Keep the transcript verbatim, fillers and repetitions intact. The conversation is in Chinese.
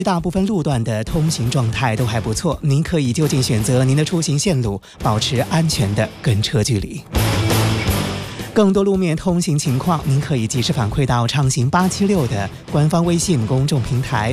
大部分路段的通行状态都还不错，您可以就近选择您的出行线路，保持安全的跟车距离。更多路面通行情况，您可以及时反馈到畅行八七六的官方微信公众平台。